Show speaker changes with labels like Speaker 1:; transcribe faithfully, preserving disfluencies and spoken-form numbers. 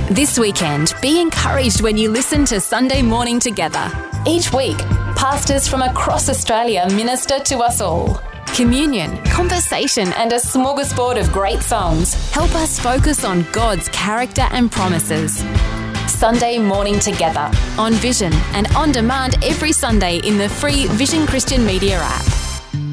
Speaker 1: This weekend, be encouraged when you listen to Sunday Morning Together. Each week, pastors from across Australia minister to us all. Communion, conversation and a smorgasbord of great songs help us focus on God's character and promises. Sunday Morning Together on Vision and on demand every Sunday in the free Vision Christian Media app.